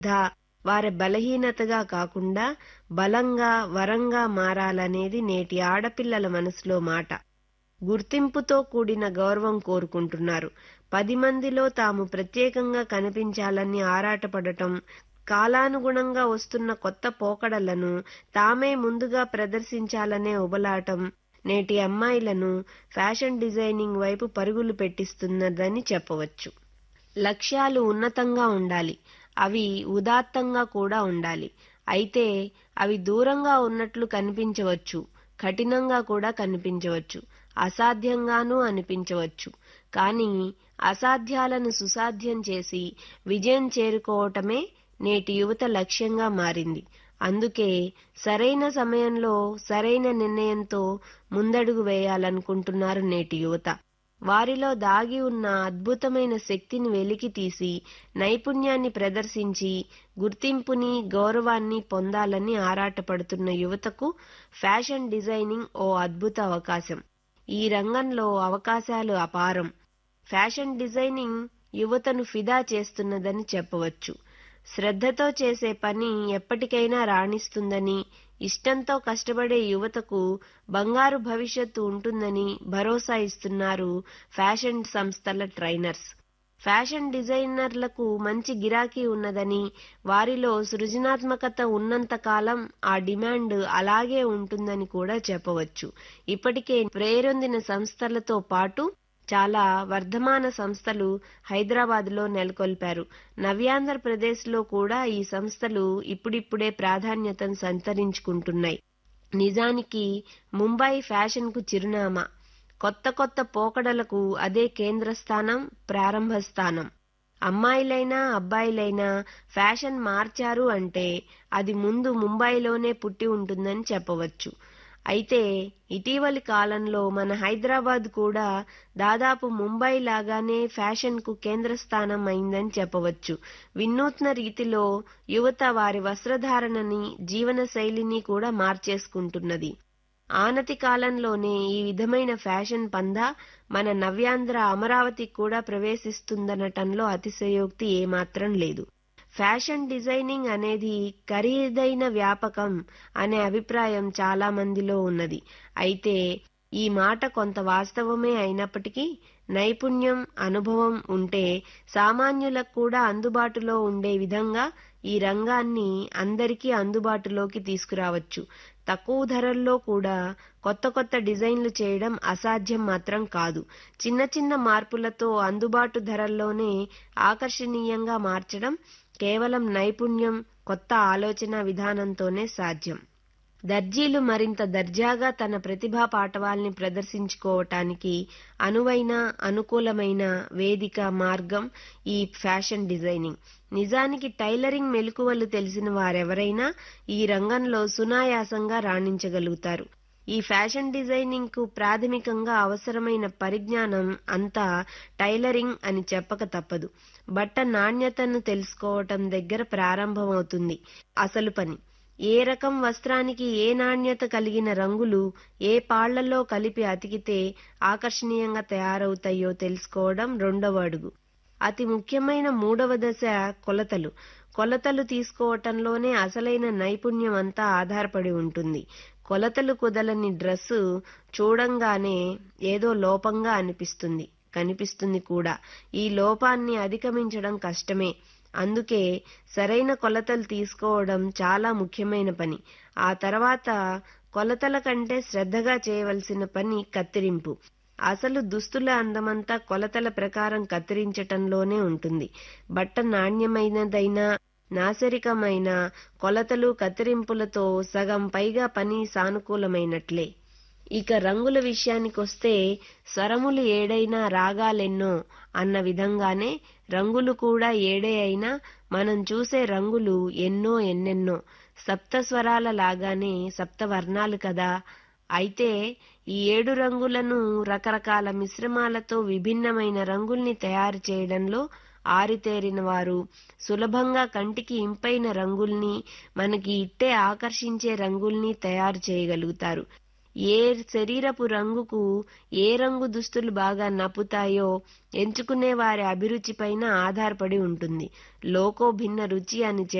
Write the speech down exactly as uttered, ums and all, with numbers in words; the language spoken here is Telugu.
వారి బలహీనతగా కాకుండా బలంగా వరంగా మారాలనేది నేటి ఆడపిల్లల మనసులో మాట. గుర్తింపుతో కూడిన గౌరవం కోరుకుంటున్నారు. పది మందిలో తాము ప్రత్యేకంగా కనిపించాలని ఆరాటపడటం, కాలానుగుణంగా వస్తున్న కొత్త పోకడలను తామే ముందుగా ప్రదర్శించాలనే ఉబలాటం నేటి అమ్మాయిలను ఫ్యాషన్ డిజైనింగ్ వైపు పరుగులు పెట్టిస్తున్నదని చెప్పవచ్చు. లక్ష్యాలు ఉన్నతంగా ఉండాలి. అవి ఉదాత్తంగా కూడా ఉండాలి. అయితే అవి దూరంగా ఉన్నట్లు కనిపించవచ్చు, కఠినంగా కూడా కనిపించవచ్చు, అసాధ్యంగానూ అనిపించవచ్చు. కానీ అసాధ్యాలను సుసాధ్యం చేసి విజయం చేరుకోవటమే నేటి యువత లక్ష్యంగా మారింది. అందుకే సరైన సమయంలో సరైన నిర్ణయంతో ముందడుగు వేయాలనుకుంటున్నారు నేటి యువత. వారిలో దాగి ఉన్న అద్భుతమైన శక్తిని వెలికితీసి నైపుణ్యాన్ని ప్రదర్శించి గుర్తింపుని గౌరవాన్ని పొందాలని ఆరాటపడుతున్న యువతకు ఫ్యాషన్ డిజైనింగ్ ఓ అద్భుత అవకాశం. ఈ రంగంలో అవకాశాలు అపారం. ఫ్యాషన్ డిజైనింగ్ యువతను ఫిదా చేస్తున్నదని చెప్పవచ్చు. శ్రద్ధతో చేసే పని ఎప్పటికైనా రాణిస్తుందని, ఇష్టంతో కష్టపడే యువతకు బంగారు భవిష్యత్తు ఉంటుందని భరోసా ఇస్తున్నారు ఫ్యాషన్ సంస్థల ట్రైనర్స్. ఫ్యాషన్ డిజైనర్లకు మంచి గిరాకీ ఉన్నదని, వారిలో సృజనాత్మకత ఉన్నంతకాలం ఆ డిమాండ్ అలాగే ఉంటుందని కూడా చెప్పవచ్చు. ఇప్పటికే పేరొందిన సంస్థలతో పాటు చాలా వర్ధమాన సంస్థలు హైదరాబాద్లో నెలకొల్పారు. నవ్యాంధ్రప్రదేశ్లో కూడా ఈ సంస్థలు ఇప్పుడిప్పుడే ప్రాధాన్యతను సంతరించుకుంటున్నాయి. నిజానికి ముంబై ఫ్యాషన్కు చిరునామా. కొత్త కొత్త పోకడలకు అదే కేంద్రస్థానం, ప్రారంభ స్థానం. అమ్మాయిలైనా అబ్బాయిలైనా ఫ్యాషన్ మార్చారు అంటే అది ముందు ముంబైలోనే పుట్టి ఉంటుందని చెప్పవచ్చు. అయితే ఇటీవలి కాలంలో మన హైదరాబాద్ కూడా దాదాపు ముంబై లాగానే ఫ్యాషన్కు కేంద్రస్థానం అయిందని చెప్పవచ్చు. వినూత్న రీతిలో యువత వారి వస్త్రధారణని, జీవన శైలిని కూడా మార్చేసుకుంటున్నది. ఆనతి కాలంలోనే ఈ విధమైన ఫ్యాషన్ పందా మన నవ్యాంధ్ర అమరావతి కూడా ప్రవేశిస్తుందనటంలో అతిశయోక్తి ఏమాత్రం లేదు. ఫ్యాషన్ డిజైనింగ్ అనేది ఖరీదైన వ్యాపకం అనే అభిప్రాయం చాలా మందిలో ఉన్నది. అయితే ఈ మాట కొంత వాస్తవమే అయినప్పటికీ నైపుణ్యం, అనుభవం ఉంటే సామాన్యులకు కూడా అందుబాటులో ఉండే విధంగా ఈ రంగాన్ని అందరికీ అందుబాటులోకి తీసుకురావచ్చు. తక్కువ ధరల్లో కూడా కొత్త కొత్త డిజైన్లు చేయడం అసాధ్యం మాత్రం కాదు. చిన్న చిన్న మార్పులతో అందుబాటు ధరల్లోనే ఆకర్షణీయంగా మార్చడం కేవలం నైపుణ్యం, కొత్త ఆలోచన విధానంతోనే సాధ్యం. దర్జీలు మరింత దర్జాగా తన ప్రతిభా పాటవాల్ని ప్రదర్శించుకోవటానికి అనువైన, అనుకూలమైన వేదిక, మార్గం ఈ ఫ్యాషన్ డిజైనింగ్. నిజానికి టైలరింగ్ మెలకువలు తెలిసిన వారెవరైనా ఈ రంగంలో సునాయాసంగా రాణించగలుగుతారు. ఈ ఫ్యాషన్ డిజైనింగ్ కు ప్రాథమికంగా అవసరమైన పరిజ్ఞానం అంతా టైలరింగ్ అని చెప్పక తప్పదు. బట్ట నాణ్యతను తెలుసుకోవటం దగ్గర ప్రారంభమవుతుంది అసలు పని. ఏ రకం వస్త్రానికి ఏ నాణ్యత కలిగిన రంగులు ఏ పాళ్లలో కలిపి అతికితే ఆకర్షణీయంగా తయారవుతాయో తెలుసుకోవడం రెండవ అడుగు. అతి ముఖ్యమైన మూడవ దశ కొలతలు. కొలతలు తీసుకోవటంలోనే అసలైన నైపుణ్యం అంతా ఆధారపడి ఉంటుంది. కొలతలు కుదలని డ్రెస్సు చూడంగానే ఏదో లోపంగా అనిపిస్తుంది, కనిపిస్తుంది కూడా. ఈ లోపాన్ని అధిగమించడం కష్టమే. అందుకే సరైన కొలతలు తీసుకోవడం చాలా ముఖ్యమైన పని. ఆ తర్వాత కొలతల కంటే శ్రద్ధగా చేయవలసిన పని కత్తిరింపు. అసలు దుస్తుల అందమంతా కొలతల ప్రకారం కత్తిరించటంలోనే ఉంటుంది. బట్ట నాణ్యమైనదైనా నాసిరకమైన కొలతలు కత్తిరింపులతో సగం పైగా పని సానుకూలమైనట్లే. ఇక రంగుల విషయానికొస్తే స్వరములు ఏడైనా రాగాలెన్నో అన్న విధంగానే రంగులు కూడా ఏడే అయినా మనం చూసే రంగులు ఎన్నో ఎన్నెన్నో. సప్త స్వరాల లాగానే సప్తవర్ణాలు కదా. అయితే ఈ ఏడు రంగులను రకరకాల మిశ్రమాలతో విభిన్నమైన రంగుల్ని తయారు చేయడంలో ఆరితేరిన వారు సులభంగా కంటికి ఇంపైన రంగుల్ని, మనకి ఇట్టే ఆకర్షించే రంగుల్ని తయారు చేయగలుగుతారు. ఏ శరీరపు రంగుకు ఏ రంగు దుస్తులు బాగా నప్పుతాయో ఎంచుకునే వారి అభిరుచిపైన ఆధారపడి ఉంటుంది. లోకో భిన్న రుచి అని